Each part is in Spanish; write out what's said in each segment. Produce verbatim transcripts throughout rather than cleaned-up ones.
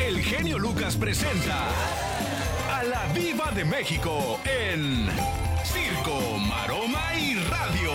el genio Lucas presenta a la Diva de México en Circo, Maroma y Radio.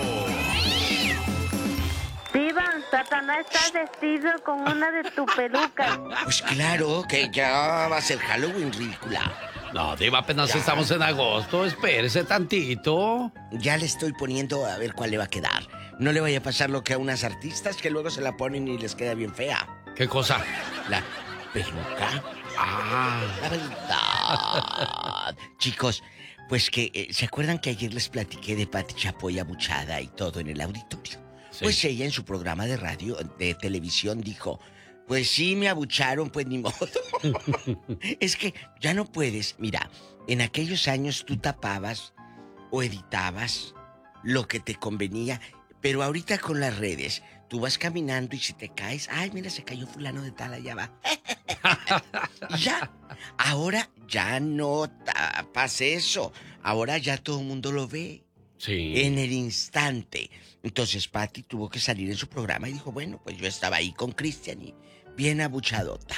Diva, Satanás está vestido con una de tus pelucas. Pues claro que ya va a ser Halloween, ridícula. No, Diva, apenas Ya. estamos en agosto. Espérese tantito. Ya le estoy poniendo a ver cuál le va a quedar. No le vaya a pasar lo que a unas artistas que luego se la ponen y les queda bien fea. ¿Qué cosa? La peluca. Ah. La verdad. Chicos, pues que eh, ¿se acuerdan que ayer les platiqué de Pati Chapoy abuchada y todo en el auditorio? Sí. Pues ella en su programa de radio, de televisión, dijo: pues sí, me abucharon, pues ni modo. Es que ya no puedes. Mira, en aquellos años tú tapabas o editabas lo que te convenía, pero ahorita con las redes, tú vas caminando y si te caes, ay, mira, se cayó fulano de tal, allá va. Y ya, ahora ya no tapas eso. Ahora ya todo el mundo lo ve. Sí. En el instante. Entonces Pati tuvo que salir en su programa y dijo: bueno, pues yo estaba ahí con Cristian y bien abuchadota.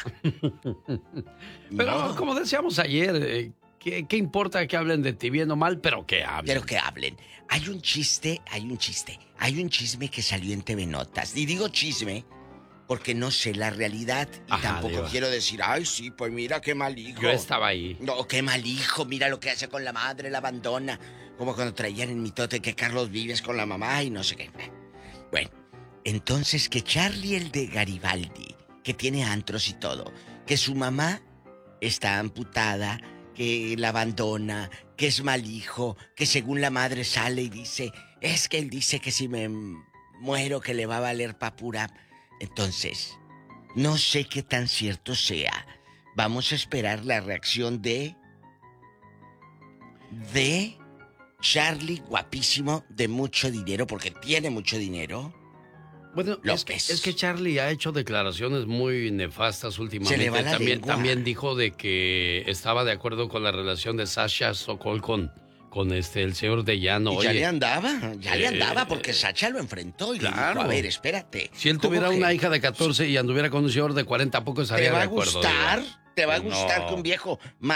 Pero No, como decíamos ayer, eh, ¿qué, ¿qué importa que hablen de ti bien o mal? Pero que hablen. Pero que hablen. Hay un chiste, hay un chiste. Hay un chisme que salió en T V Notas. Y digo chisme porque no sé la realidad. Y Ajá, tampoco Diva. quiero decir: ay, sí, pues mira qué mal hijo. Yo estaba ahí. No, qué mal hijo, mira lo que hace con la madre, la abandona. Como cuando traían en mitote que Carlos Vives con la mamá y no sé qué. Bueno, entonces que Charlie, el de Garibaldi, que tiene antros y todo, que su mamá está amputada, que la abandona, que es mal hijo, que según la madre sale y dice: es que él dice que si me muero que le va a valer pa' pura. Entonces, no sé qué tan cierto sea. Vamos a esperar la reacción de... de Charlie, guapísimo, de mucho dinero, porque tiene mucho dinero. Bueno, es que, López. es que Charlie ha hecho declaraciones muy nefastas últimamente. Se le va la también, lengua. también dijo de que estaba de acuerdo con la relación de Sasha Sokol con, con este, el señor de Llano. Y ya Oye, le andaba, ya le eh, andaba, porque Sacha lo enfrentó y claro. le dijo: a ver, espérate. si él ¿cómo tuviera que una hija de catorce y anduviera con un señor de cuarenta, ¿a poco ¿Te estaría va de a acuerdo? gustar? Diva? ¿Te va a Pues gustar no. que un viejo